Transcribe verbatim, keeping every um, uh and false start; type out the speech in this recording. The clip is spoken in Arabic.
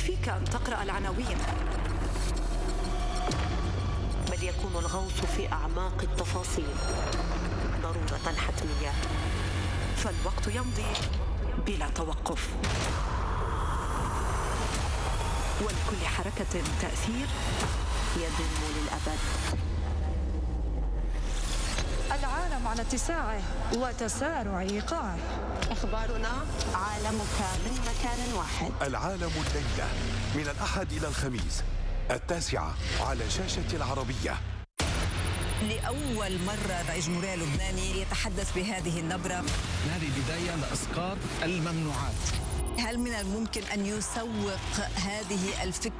يكفيك أن تقرأ العناوين، بل يكون الغوص في أعماق التفاصيل ضرورة حتمية، فالوقت يمضي بلا توقف، ولكل حركة تأثير يدوم للأبد. العالم على اتساعه وتسارع إيقاعه. أخبارنا عالمك من مكان واحد. العالم الليلة من الأحد إلى الخميس التاسعة على شاشة العربية. لأول مرة رئيس الجمهورية اللبناني يتحدث بهذه النبرة. هذه بداية لإسقاط الممنوعات. هل من الممكن أن يسوق هذه الفكرة